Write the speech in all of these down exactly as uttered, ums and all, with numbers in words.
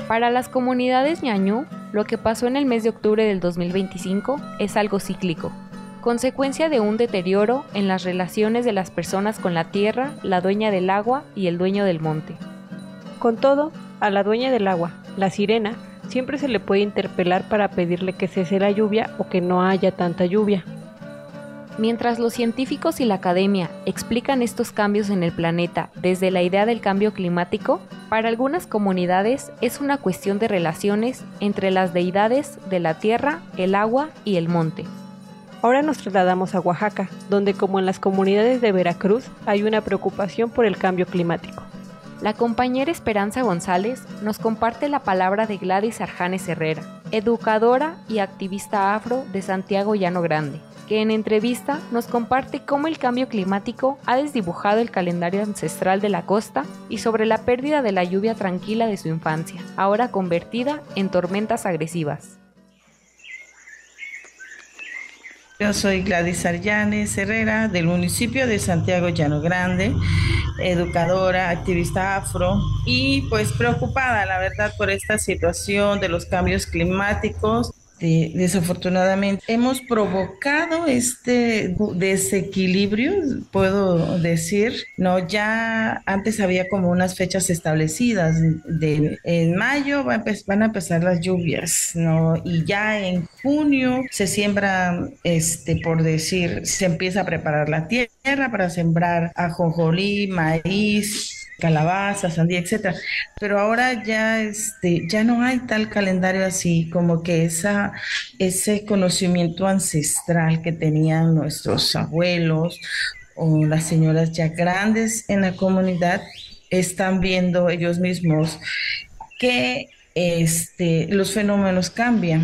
Para las comunidades ñañú, lo que pasó en el mes de octubre del dos mil veinticinco es algo cíclico, consecuencia de un deterioro en las relaciones de las personas con la tierra, la dueña del agua y el dueño del monte. Con todo, a la dueña del agua, la sirena, siempre se le puede interpelar para pedirle que cese la lluvia o que no haya tanta lluvia. Mientras los científicos y la academia explican estos cambios en el planeta desde la idea del cambio climático, para algunas comunidades es una cuestión de relaciones entre las deidades de la tierra, el agua y el monte. Ahora nos trasladamos a Oaxaca, donde como en las comunidades de Veracruz hay una preocupación por el cambio climático. La compañera Esperanza González nos comparte la palabra de Gladys Arjanes Herrera, educadora y activista afro de Santiago Llano Grande, que en entrevista nos comparte cómo el cambio climático ha desdibujado el calendario ancestral de la costa y sobre la pérdida de la lluvia tranquila de su infancia, ahora convertida en tormentas agresivas. Yo soy Gladys Arjanes Herrera, del municipio de Santiago Llano Grande, educadora, activista afro y pues preocupada, la verdad, por esta situación de los cambios climáticos. De, desafortunadamente hemos provocado este desequilibrio, puedo decir, no, ya antes había como unas fechas establecidas, de en mayo va a empe- van a empezar las lluvias, no, y ya en junio se siembra, este, por decir, se empieza a preparar la tierra para sembrar ajonjolí, maíz, calabaza, sandía, etcétera. Pero ahora ya este ya no hay tal calendario así, como que esa ese conocimiento ancestral que tenían nuestros abuelos o las señoras ya grandes en la comunidad, están viendo ellos mismos que este los fenómenos cambian.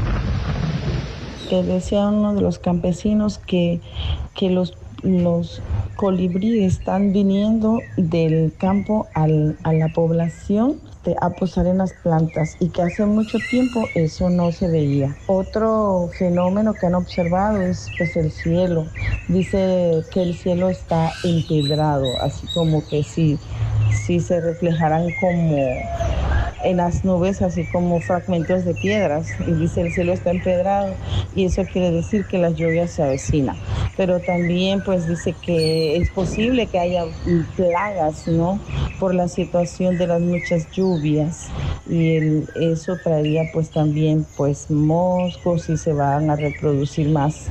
Que decía uno de los campesinos que, que los los colibríes están viniendo del campo al, a la población de, a posar en las plantas y que hace mucho tiempo eso no se veía. Otro fenómeno que han observado es pues el cielo. Dice que el cielo está empedrado, así como que si, si se reflejaran como en las nubes, así como fragmentos de piedras, y dice el cielo está empedrado y eso quiere decir que las lluvias se avecinan. Pero también pues dice que es posible que haya plagas, ¿no? Por la situación de las muchas lluvias y el, eso traería pues también pues moscos y se van a reproducir más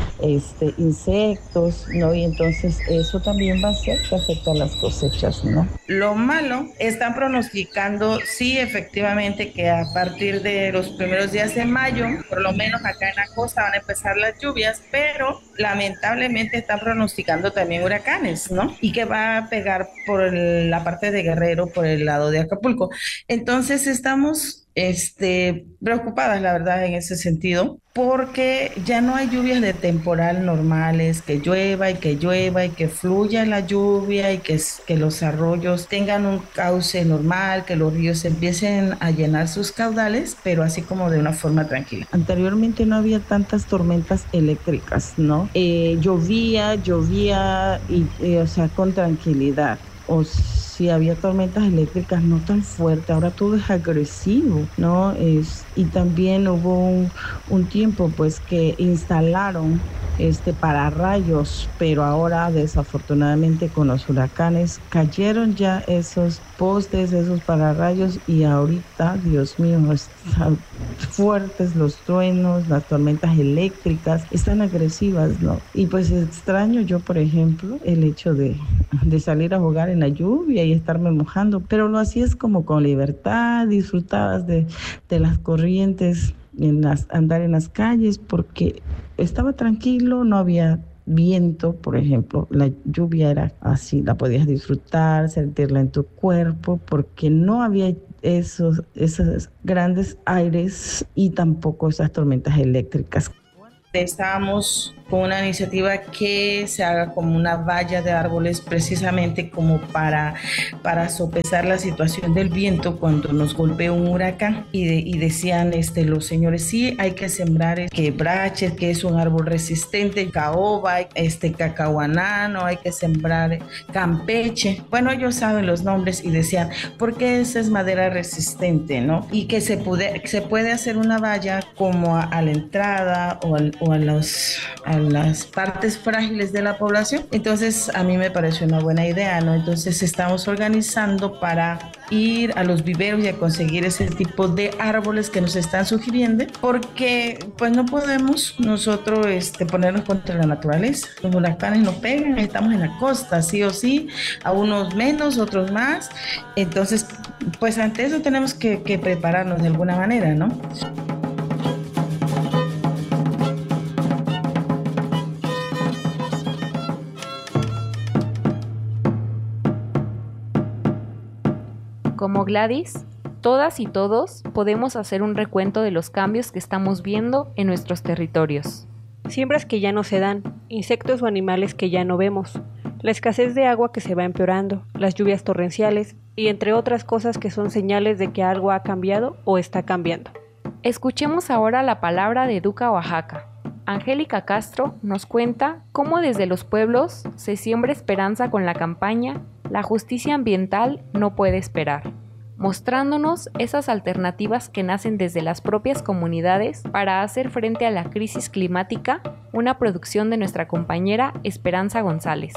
este, insectos, ¿no? Y entonces eso también va a hacer que afecte a las cosechas, ¿no? Lo malo, están pronosticando, sí, efectivamente, que a partir de los primeros días de mayo, por lo menos acá en la costa van a empezar las lluvias, pero lamentablemente están pronosticando también huracanes, ¿no? Y que va a pegar por el, la parte de Guerrero, por el lado de Acapulco. Entonces estamos este, preocupadas, la verdad, en ese sentido, porque ya no hay lluvias de temporal normales, que llueva y que llueva y que fluya la lluvia y que, que los arroyos tengan un cauce normal, que los ríos empiecen a llenar sus caudales, pero así como de una forma tranquila. Anteriormente no había tantas tormentas eléctricas, ¿no? Eh, llovía, llovía y, y, o sea, con tranquilidad. O si había tormentas eléctricas no tan fuertes, ahora todo es agresivo, ¿no? Es, y también hubo un, un tiempo pues que instalaron este pararrayos, pero ahora desafortunadamente con los huracanes cayeron ya esos postes, esos pararrayos y ahorita, Dios mío, están fuertes los truenos, las tormentas eléctricas, están agresivas, ¿no? Y pues extraño yo, por ejemplo, el hecho de, de salir a jugar en la lluvia y estarme mojando, pero lo hacías como con libertad, disfrutabas de, de las corrientes, en las, andar en las calles, porque estaba tranquilo, no había viento, por ejemplo, la lluvia era así, la podías disfrutar, sentirla en tu cuerpo, porque no había esos, esos grandes aires y tampoco esas tormentas eléctricas. Estábamos con una iniciativa que se haga como una valla de árboles precisamente como para, para sopesar la situación del viento cuando nos golpea un huracán. Y, de, y decían este, los señores, sí, hay que sembrar quebrache, que es un árbol resistente, caoba, este, cacahuanano, hay que sembrar campeche. Bueno, ellos saben los nombres y decían, ¿por qué esa es madera resistente, no? Y que se puede, se puede hacer una valla como a, a la entrada o, al, o a, los, a las partes frágiles de la población. Entonces a mí me pareció una buena idea, ¿no? Entonces estamos organizando para ir a los viveros y a conseguir ese tipo de árboles que nos están sugiriendo, porque pues no podemos nosotros este, ponernos contra la naturaleza. Los huracanes nos pegan, estamos en la costa, sí o sí, a unos menos, otros más. Entonces, pues ante eso tenemos que, que prepararnos de alguna manera, ¿no? Como Gladys, todas y todos podemos hacer un recuento de los cambios que estamos viendo en nuestros territorios. Siembras que ya no se dan, insectos o animales que ya no vemos, la escasez de agua que se va empeorando, las lluvias torrenciales y entre otras cosas que son señales de que algo ha cambiado o está cambiando. Escuchemos ahora la palabra de Educa Oaxaca. Angélica Castro nos cuenta cómo desde los pueblos se siembra esperanza con la campaña La justicia ambiental no puede esperar, mostrándonos esas alternativas que nacen desde las propias comunidades para hacer frente a la crisis climática, una producción de nuestra compañera Esperanza González.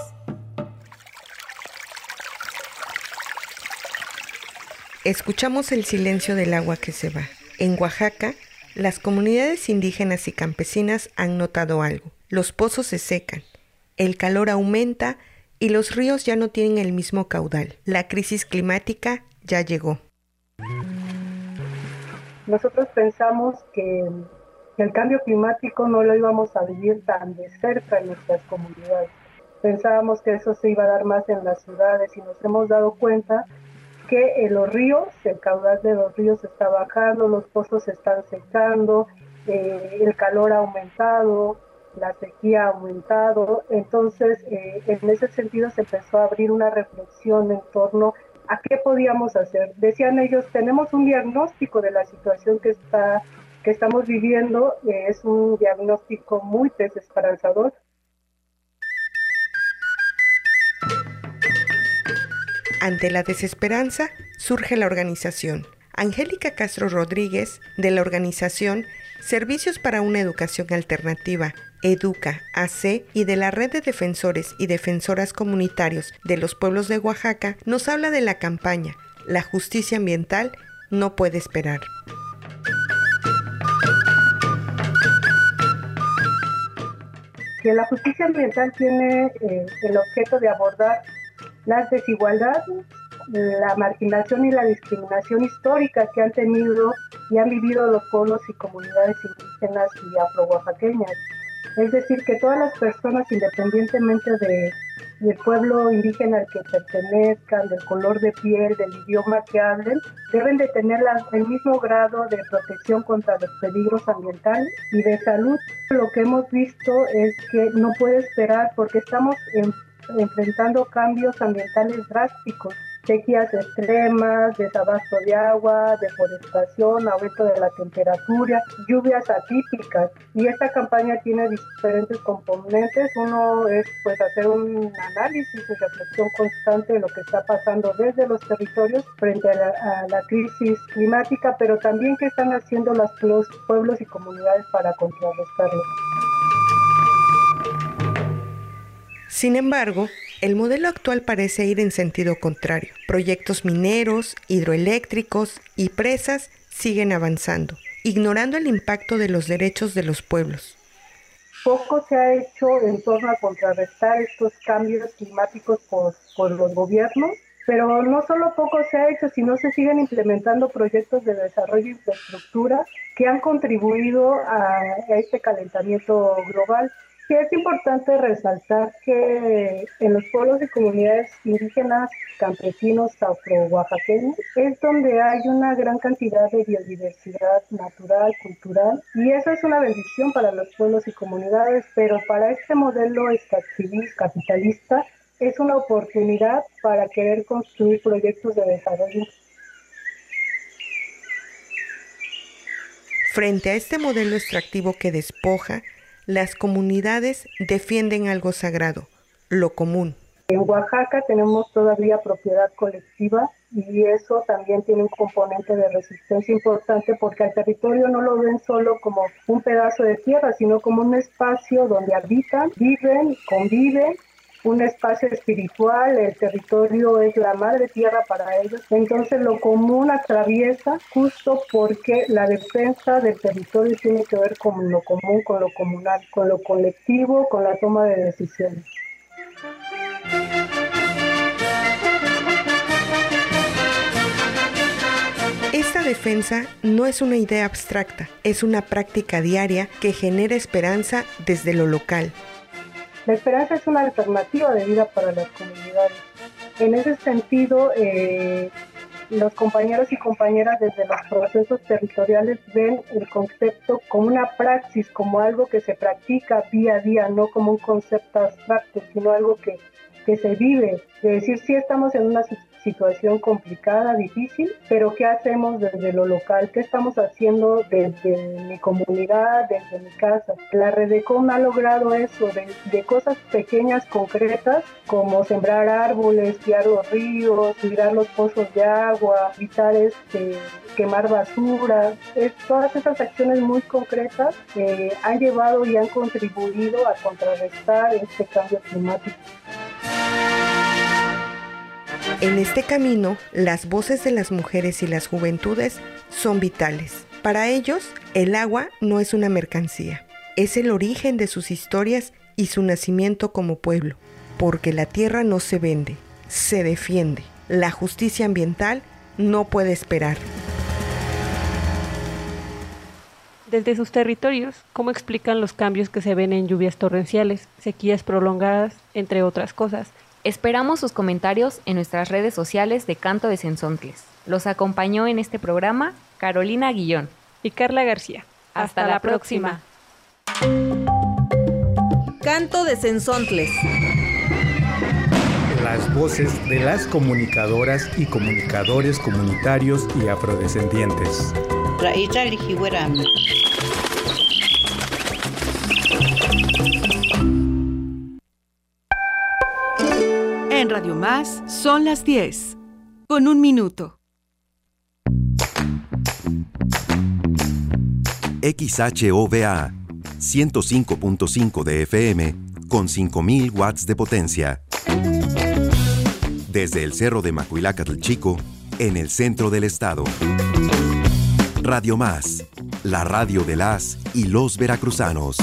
Escuchamos el silencio del agua que se va. En Oaxaca, las comunidades indígenas y campesinas han notado algo. Los pozos se secan, el calor aumenta y los ríos ya no tienen el mismo caudal. La crisis climática ya llegó. Nosotros pensamos que el cambio climático no lo íbamos a vivir tan de cerca en nuestras comunidades. Pensábamos que eso se iba a dar más en las ciudades y nos hemos dado cuenta que en los ríos, el caudal de los ríos está bajando, los pozos se están secando, eh, el calor ha aumentado, la sequía ha aumentado. Entonces, eh, en ese sentido se empezó a abrir una reflexión en torno a qué podíamos hacer. Decían ellos, tenemos un diagnóstico de la situación que, está, que estamos viviendo, eh, es un diagnóstico muy desesperanzador. Ante la desesperanza surge la organización. Angélica Castro Rodríguez, de la organización Servicios para una Educación Alternativa, Educa A C, y de la Red de Defensores y Defensoras Comunitarios de los Pueblos de Oaxaca, nos habla de la campaña La justicia ambiental no puede esperar. Que la justicia ambiental tiene eh, el objeto de abordar las desigualdades, la marginación y la discriminación histórica que han tenido y han vivido los pueblos y comunidades indígenas y afro-oaxaqueñas. Es decir, que todas las personas, independientemente de, del pueblo indígena al que pertenezcan, del color de piel, del idioma que hablen, deben de tener la, el mismo grado de protección contra los peligros ambientales y de salud. Lo que hemos visto es que no puede esperar porque estamos en enfrentando cambios ambientales drásticos, sequías extremas, desabasto de agua, deforestación, aumento de la temperatura, lluvias atípicas. Y esta campaña tiene diferentes componentes. Uno es pues hacer un análisis y reflexión constante de lo que está pasando desde los territorios frente a la, a la crisis climática, pero también qué están haciendo los pueblos y comunidades para contrarrestarlo. Sin embargo, el modelo actual parece ir en sentido contrario. Proyectos mineros, hidroeléctricos y presas siguen avanzando, ignorando el impacto de los derechos de los pueblos. Poco se ha hecho en torno a contrarrestar estos cambios climáticos por, por los gobiernos, pero no solo poco se ha hecho, sino se siguen implementando proyectos de desarrollo de infraestructura que han contribuido a, a este calentamiento global. Sí, es importante resaltar que en los pueblos y comunidades indígenas, campesinos, afro-oaxaqueños, es donde hay una gran cantidad de biodiversidad natural, cultural, y eso es una bendición para los pueblos y comunidades, pero para este modelo extractivista, capitalista, es una oportunidad para querer construir proyectos de desarrollo. Frente a este modelo extractivo que despoja, las comunidades defienden algo sagrado, lo común. En Oaxaca tenemos todavía propiedad colectiva y eso también tiene un componente de resistencia importante porque al territorio no lo ven solo como un pedazo de tierra, sino como un espacio donde habitan, viven, conviven, un espacio espiritual. El territorio es la madre tierra para ellos. Entonces lo común atraviesa justo porque la defensa del territorio tiene que ver con lo común, con lo comunal, con lo colectivo, con la toma de decisiones. Esta defensa no es una idea abstracta, es una práctica diaria que genera esperanza desde lo local. La esperanza es una alternativa de vida para las comunidades. En ese sentido, eh, los compañeros y compañeras desde los procesos territoriales ven el concepto como una praxis, como algo que se practica día a día, no como un concepto abstracto, sino algo que, que se vive. Es decir, sí estamos en una situación complicada, difícil, pero ¿qué hacemos desde lo local? ¿Qué estamos haciendo desde mi comunidad, desde mi casa? La Redecon ha logrado eso, de, de cosas pequeñas, concretas, como sembrar árboles, guiar los ríos, cuidar los pozos de agua, evitar este, quemar basura. Es, todas esas acciones muy concretas eh, han llevado y han contribuido a contrarrestar este cambio climático. En este camino, las voces de las mujeres y las juventudes son vitales. Para ellos, el agua no es una mercancía, es el origen de sus historias y su nacimiento como pueblo, porque la tierra no se vende, se defiende. La justicia ambiental no puede esperar. Desde sus territorios, ¿cómo explican los cambios que se ven en lluvias torrenciales, sequías prolongadas, entre otras cosas? Esperamos sus comentarios en nuestras redes sociales de Canto de Zenzontles. Los acompañó en este programa Carolina Guillón y Carla García. Hasta, Hasta la próxima. Canto de Zenzontles. Las voces de las comunicadoras y comunicadores comunitarios y afrodescendientes. En Radio Más son las diez, con un minuto. X H O V A, ciento cinco punto cinco de F M, con cinco mil watts de potencia. Desde el Cerro de Macuilacatl Chico, en el centro del estado. Radio Más, la radio de las y los veracruzanos.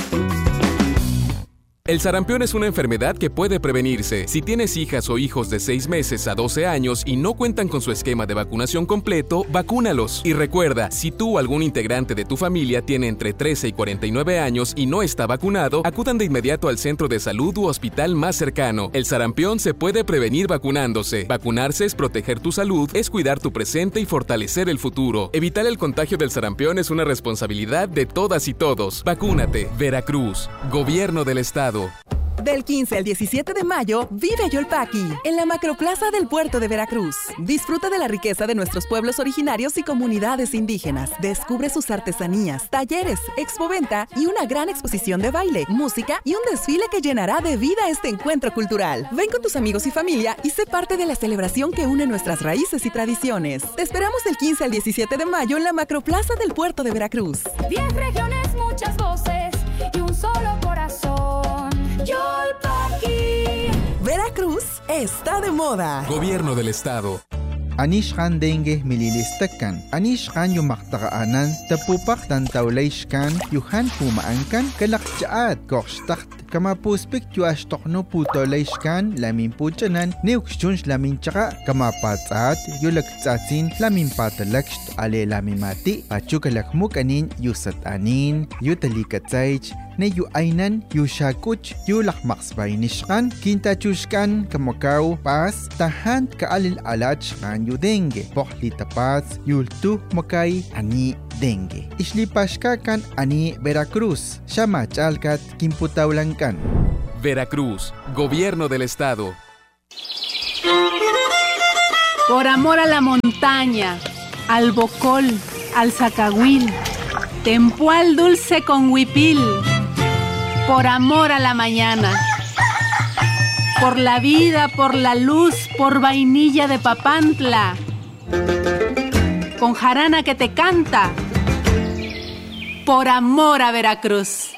El sarampión es una enfermedad que puede prevenirse. Si tienes hijas o hijos de seis meses a doce años y no cuentan con su esquema de vacunación completo, vacúnalos. Y recuerda, si tú o algún integrante de tu familia tiene entre trece y cuarenta y nueve años y no está vacunado, acudan de inmediato al centro de salud u hospital más cercano. El sarampión se puede prevenir vacunándose. Vacunarse es proteger tu salud, es cuidar tu presente y fortalecer el futuro. Evitar el contagio del sarampión es una responsabilidad de todas y todos. Vacúnate. Veracruz. Gobierno del Estado. Del quince al diecisiete de mayo, vive Yolpaqui, en la Macroplaza del Puerto de Veracruz. Disfruta de la riqueza de nuestros pueblos originarios y comunidades indígenas. Descubre sus artesanías, talleres, expoventa y una gran exposición de baile, música y un desfile que llenará de vida este encuentro cultural. Ven con tus amigos y familia y sé parte de la celebración que une nuestras raíces y tradiciones. Te esperamos del quince al diecisiete de mayo en la Macroplaza del Puerto de Veracruz. Diez regiones, muchas voces y un solo corazón. Yolpaqui. Veracruz está de moda. Gobierno del Estado. Anishkan dengue mililistakan. Anishkan yumaktaqaanan tapupak tantawlayshkan yuhan pumaankan kalakchaat korshtakt kama puspik yuashtoqno putolayshkan lamin puchanan neukshunsh lamin chaka kama patsaat yulaktsatsin lamin patalakst ale lamimati achukalakmukanin yusatanin yutalikatsaych ne yu ainan yu shakuch yu lakmaksbay nishkan kinta chushkan kamakau pas tahan kaalil alach kan yu dengue pohli tapas yultu makay ani dengue islipashka kan ani Veracruz shama chalkat kimputawlankan. Veracruz, Gobierno del Estado. Por amor a la montaña, al bocol, al zacahuil, tempual dulce con huipil, por amor a la mañana, por la vida, por la luz, por vainilla de Papantla, con jarana que te canta, por amor a Veracruz.